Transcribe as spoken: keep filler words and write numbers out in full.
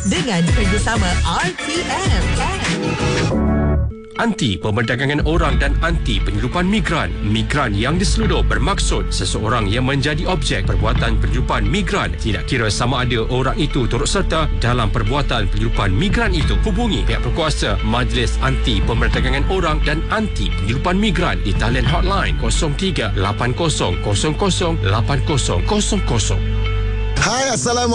dengan kerjasama R T M. Anti pemerdagangan orang dan anti penyeludupan migran. Migran yang diseludup bermaksud seseorang yang menjadi objek perbuatan penyeludupan migran, tidak kira sama ada orang itu turut serta dalam perbuatan penyeludupan migran itu. Hubungi pihak berkuasa Majlis Anti Pemerdagangan Orang dan Anti Penyeludupan Migran di talian hotline kosong tiga lapan kosong kosong kosong lapan kosong kosong kosong. Hai, Assalamualaikum.